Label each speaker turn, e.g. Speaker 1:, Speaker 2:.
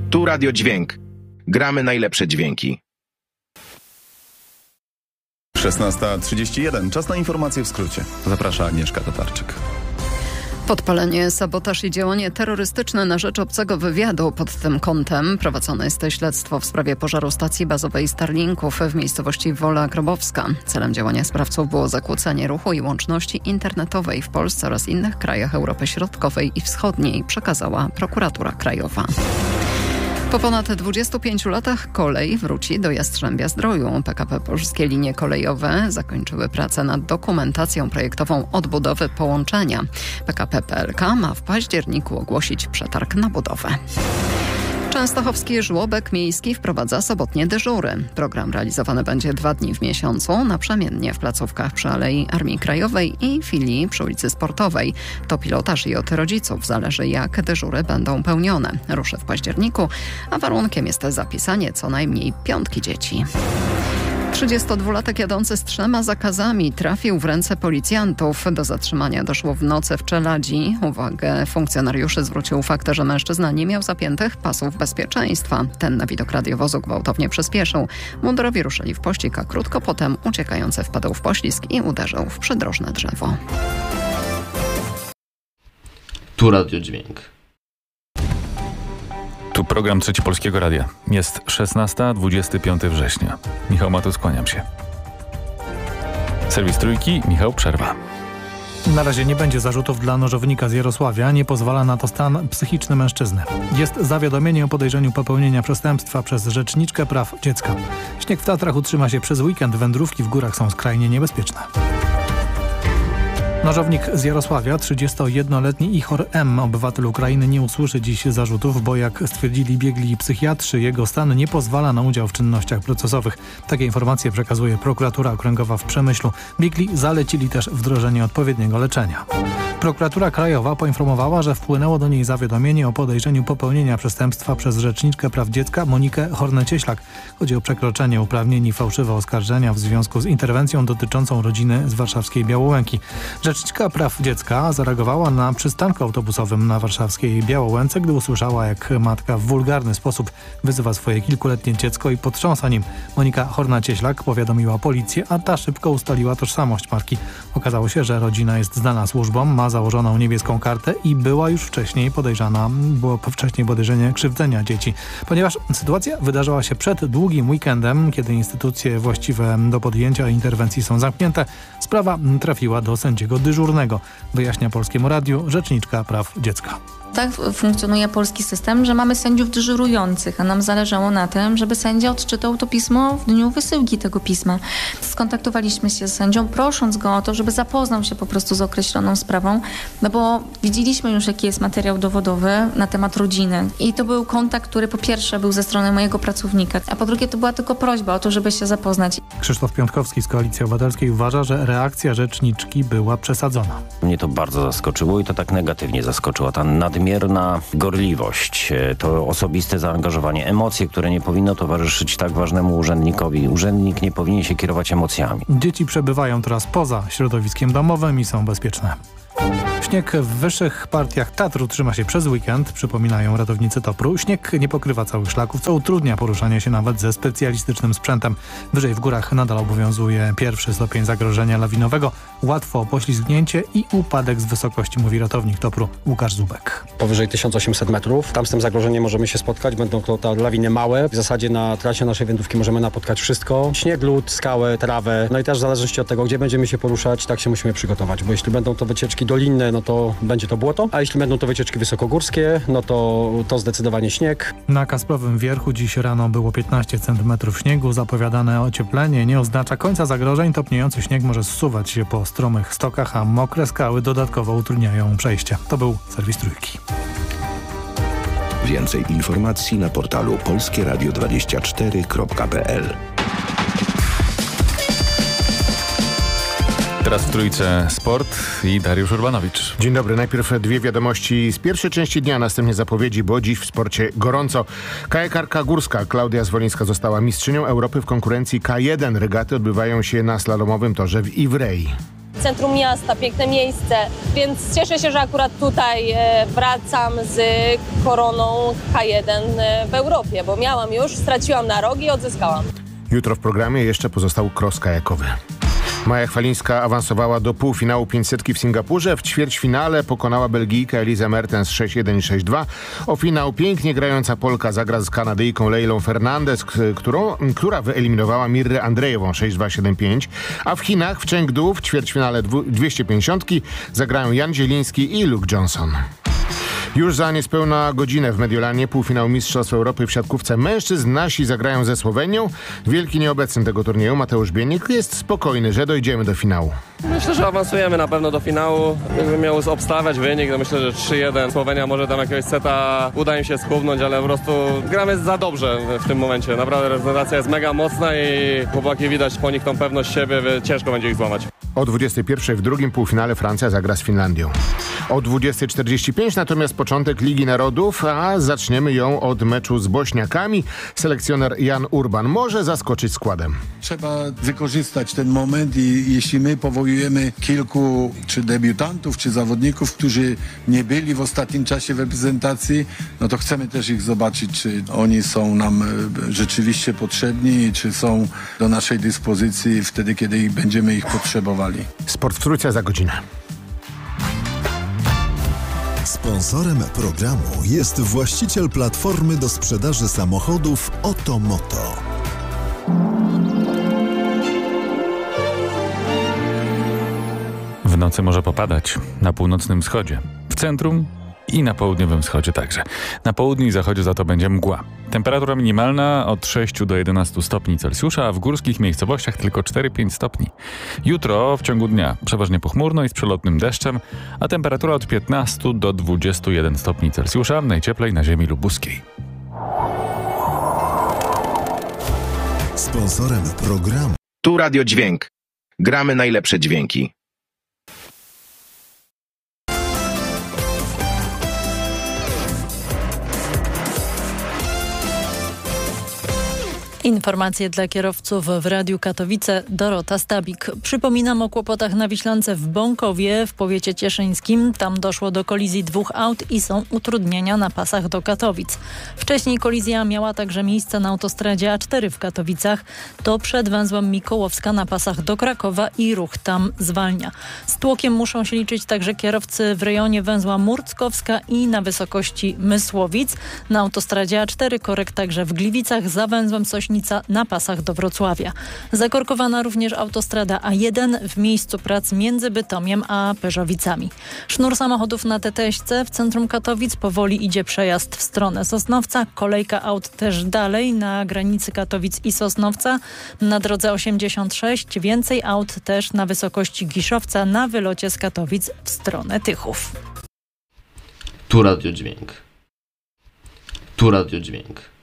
Speaker 1: Tu Radio Dźwięk. Gramy najlepsze dźwięki.
Speaker 2: 16:31. Czas na informacje w skrócie. Zaprasza Agnieszka Tatarczyk.
Speaker 3: Podpalenie, sabotaż i działanie terrorystyczne na rzecz obcego wywiadu. Pod tym kątem prowadzone jest śledztwo w sprawie pożaru stacji bazowej Starlinków w miejscowości Wola Grobowska. Celem działania sprawców było zakłócenie ruchu i łączności internetowej w Polsce oraz innych krajach Europy Środkowej i Wschodniej, przekazała prokuratura krajowa. Po ponad 25 latach kolej wróci do Jastrzębia-Zdroju. PKP Polskie Linie Kolejowe zakończyły pracę nad dokumentacją projektową odbudowy połączenia. PKP PLK ma w październiku ogłosić przetarg na budowę. Częstochowski żłobek miejski wprowadza sobotnie dyżury. Program realizowany będzie 2 dni w miesiącu, naprzemiennie w placówkach przy Alei Armii Krajowej i filii przy ulicy Sportowej. To pilotaż i od rodziców zależy, jak dyżury będą pełnione. Ruszy w październiku, a warunkiem jest zapisanie co najmniej 5 dzieci. 32-latek jadący z 3 zakazami trafił w ręce policjantów. Do zatrzymania doszło w nocy w Czeladzi. Uwagę funkcjonariuszy zwrócił fakt, że mężczyzna nie miał zapiętych pasów bezpieczeństwa. Ten na widok radiowozu gwałtownie przyspieszył. Mundurowi ruszyli w pościg, a krótko potem uciekający wpadł w poślizg i uderzył w przydrożne drzewo.
Speaker 4: Tu Radio Dźwięk.
Speaker 5: Tu program Trzeci Polskiego Radia. Jest 16:25 września. Michał Matus, kłaniam się. Serwis Trójki, Michał Przerwa.
Speaker 6: Na razie nie będzie zarzutów dla nożownika z Jarosławia. Nie pozwala na to stan psychiczny mężczyzny. Jest zawiadomienie o podejrzeniu popełnienia przestępstwa przez Rzeczniczkę Praw Dziecka. Śnieg w Tatrach utrzyma się przez weekend. Wędrówki w górach są skrajnie niebezpieczne. Nożownik z Jarosławia, 31-letni Ihor M., obywatel Ukrainy, nie usłyszy dziś zarzutów, bo jak stwierdzili biegli psychiatrzy, jego stan nie pozwala na udział w czynnościach procesowych. Takie informacje przekazuje prokuratura okręgowa w Przemyślu. Biegli zalecili też wdrożenie odpowiedniego leczenia. Prokuratura Krajowa poinformowała, że wpłynęło do niej zawiadomienie o podejrzeniu popełnienia przestępstwa przez Rzeczniczkę Praw Dziecka Monikę Hornę-Cieślak. Chodzi o przekroczenie uprawnień i fałszywe oskarżenia w związku z interwencją dotyczącą rodziny z warszawskiej Białołęki. Rzeczniczka Praw Dziecka zareagowała na przystanku autobusowym na warszawskiej Białołęce, gdy usłyszała, jak matka w wulgarny sposób wyzywa swoje kilkuletnie dziecko i potrząsa nim. Monika Horna-Cieślak powiadomiła policję, a ta szybko ustaliła tożsamość matki. Okazało się, że rodzina jest znana służbom, ma założoną niebieską kartę i było wcześniej podejrzenie krzywdzenia dzieci. Ponieważ sytuacja wydarzyła się przed długim weekendem, kiedy instytucje właściwe do podjęcia interwencji są zamknięte, sprawa trafiła do sędziego dyżurnego, wyjaśnia Polskiemu Radiu rzeczniczka praw dziecka.
Speaker 7: Tak funkcjonuje polski system, że mamy sędziów dyżurujących, a nam zależało na tym, żeby sędzia odczytał to pismo w dniu wysyłki tego pisma. Skontaktowaliśmy się z sędzią, prosząc go o to, żeby zapoznał się po prostu z określoną sprawą, no bo widzieliśmy już, jaki jest materiał dowodowy na temat rodziny. I to był kontakt, który po pierwsze był ze strony mojego pracownika, a po drugie to była tylko prośba o to, żeby się zapoznać.
Speaker 6: Krzysztof Piątkowski z Koalicji Obywatelskiej uważa, że reakcja rzeczniczki była przesadzona.
Speaker 8: Mnie to bardzo zaskoczyło i to tak negatywnie zaskoczyło. Ta nadmierna gorliwość, to osobiste zaangażowanie, emocje, które nie powinno towarzyszyć tak ważnemu urzędnikowi. Urzędnik nie powinien się kierować emocjami.
Speaker 6: Dzieci przebywają teraz poza środowiskiem domowym i są bezpieczne. Śnieg w wyższych partiach Tatru trzyma się przez weekend, przypominają ratownicy TOPR-u. Śnieg nie pokrywa całych szlaków, co utrudnia poruszanie się nawet ze specjalistycznym sprzętem. Wyżej w górach nadal obowiązuje 1. stopień zagrożenia lawinowego. Łatwo poślizgnięcie i upadek z wysokości, mówi ratownik TOPR-u Łukasz Zubek.
Speaker 9: Powyżej 1800 metrów. Tam z tym zagrożeniem możemy się spotkać. Będą to lawiny małe. W zasadzie na trasie naszej wędrówki możemy napotkać wszystko. Śnieg, lód, skałę, trawę. No i też w zależności od tego, gdzie będziemy się poruszać, tak się musimy przygotować. Bo jeśli będą to wycieczki dolinne, no to będzie to błoto, a jeśli będą to wycieczki wysokogórskie, no to zdecydowanie śnieg.
Speaker 6: Na Kasprowym Wierchu dziś rano było 15 cm śniegu. Zapowiadane ocieplenie nie oznacza końca zagrożeń. Topniejący śnieg może zsuwać się po stromych stokach, a mokre skały dodatkowo utrudniają przejście. To był serwis Trójki.
Speaker 10: Więcej informacji na portalu polskieradio24.pl.
Speaker 5: Teraz w Trójce sport i Dariusz Urbanowicz.
Speaker 11: Dzień dobry. Najpierw dwie wiadomości z pierwszej części dnia, następnie zapowiedzi, bo dziś w sporcie gorąco. Kajakarka górska Klaudia Zwolińska została mistrzynią Europy w konkurencji K1. Regaty odbywają się na slalomowym torze w Iwrei.
Speaker 12: Centrum miasta, piękne miejsce, więc cieszę się, że akurat tutaj wracam z koroną K1 w Europie, bo miałam już, straciłam na rok i odzyskałam.
Speaker 11: Jutro w programie jeszcze pozostał cross kajakowy. Maja Chwalińska awansowała do półfinału 500 w Singapurze. W ćwierćfinale pokonała Belgijkę Elizę Mertens 6-1 i 6-2. O finał pięknie grająca Polka zagra z Kanadyjką Leilą Fernandez, która wyeliminowała Mirrę Andrejewą 6-2, 7-5. A w Chinach w Chengdu w ćwierćfinale 250 zagrają Jan Zieliński i Luke Johnson. Już za niespełna godzinę w Mediolanie półfinał Mistrzostw Europy w siatkówce mężczyzn. Nasi zagrają ze Słowenią. Wielki nieobecny tego turnieju Mateusz Bienik jest spokojny, że dojdziemy do finału.
Speaker 13: Myślę, że awansujemy na pewno do finału. Gdybym miał obstawiać wynik, to myślę, że 3-1. Słowenia może tam jakiegoś seta uda im się skubnąć, ale po prostu gramy za dobrze w tym momencie. Naprawdę reprezentacja jest mega mocna i chłopaki widać po nich tą pewność siebie, ciężko będzie ich złamać.
Speaker 11: O 21:00 w drugim półfinale Francja zagra z Finlandią. O 20:45 natomiast początek Ligi Narodów, a zaczniemy ją od meczu z Bośniakami. Selekcjoner Jan Urban może zaskoczyć składem.
Speaker 14: Trzeba wykorzystać ten moment i jeśli my powołujemy kilku czy debiutantów, czy zawodników, którzy nie byli w ostatnim czasie w reprezentacji, no to chcemy też ich zobaczyć, czy oni są nam rzeczywiście potrzebni i czy są do naszej dyspozycji wtedy, kiedy będziemy ich potrzebowali.
Speaker 11: Sport w Trójce za godzinę.
Speaker 15: Sponsorem programu jest właściciel platformy do sprzedaży samochodów Otomoto.
Speaker 5: W nocy może popadać na północnym wschodzie, w centrum i na południowym wschodzie także. Na południu i zachodzie za to będzie mgła. Temperatura minimalna od 6 do 11 stopni Celsjusza, a w górskich miejscowościach tylko 4-5 stopni. Jutro w ciągu dnia przeważnie pochmurno i z przelotnym deszczem, a temperatura od 15 do 21 stopni Celsjusza, najcieplej na ziemi lubuskiej.
Speaker 15: Sponsorem programu
Speaker 1: Tu Radio Dźwięk. Gramy najlepsze dźwięki.
Speaker 16: Informacje dla kierowców w Radiu Katowice. Dorota Stabik. Przypominam o kłopotach na Wiślance w Bąkowie w powiecie cieszyńskim. Tam doszło do kolizji dwóch aut i są utrudnienia na pasach do Katowic. Wcześniej kolizja miała także miejsce na autostradzie A4 w Katowicach. To przed węzłem Mikołowska na pasach do Krakowa i ruch tam zwalnia. Z tłokiem muszą się liczyć także kierowcy w rejonie węzła Murckowska i na wysokości Mysłowic. Na autostradzie A4 korek także w Gliwicach za węzłem Sośnica na pasach do Wrocławia. Zakorkowana również autostrada A1 w miejscu prac między Bytomiem a Perzowicami. Sznur samochodów na Teteśce w centrum Katowic, powoli idzie przejazd w stronę Sosnowca. Kolejka aut też dalej na granicy Katowic i Sosnowca. Na drodze 86 więcej aut też na wysokości Giszowca na wylocie z Katowic w stronę Tychów.
Speaker 4: Tu Radio Dźwięk. Tu Radio Dźwięk.